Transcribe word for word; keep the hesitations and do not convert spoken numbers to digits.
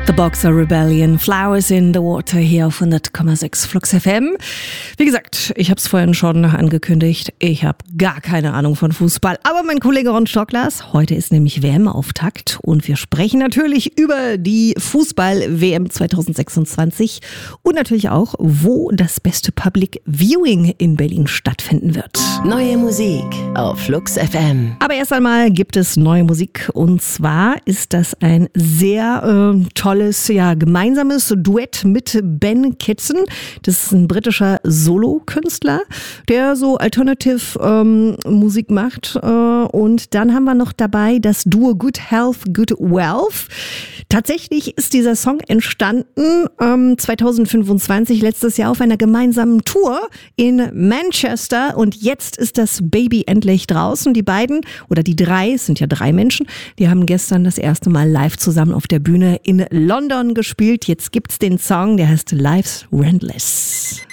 The Boxer Rebellion, Flowers in the Water hier auf hundert Komma sechs Flux F M. Wie gesagt, ich habe es vorhin schon angekündigt, ich habe gar keine Ahnung von Fußball, aber mein Kollege Ron Stocklas, heute ist nämlich W M-Auftakt und wir sprechen natürlich über die Fußball-W M zwanzig sechsundzwanzig und natürlich auch, wo das beste Public Viewing in Berlin stattfinden wird. Neue Musik auf Flux F M. Aber erst einmal gibt es neue Musik und zwar ist das ein sehr äh, tolles, ja, gemeinsames Duett mit Ben Kitson. Das ist ein britischer Solokünstler, der so Alternative ähm, Musik macht. Äh, und dann haben wir noch dabei das Duo Good Health, Good Wealth. Tatsächlich ist dieser Song entstanden ähm, zwanzig fünfundzwanzig, letztes Jahr auf einer gemeinsamen Tour in Manchester und jetzt ist das Baby endlich draußen. Die beiden oder die drei, es sind ja drei Menschen, die haben gestern das erste Mal live zusammen auf der Bühne in London gespielt. Jetzt gibt's den Song, der heißt Life's Rentless.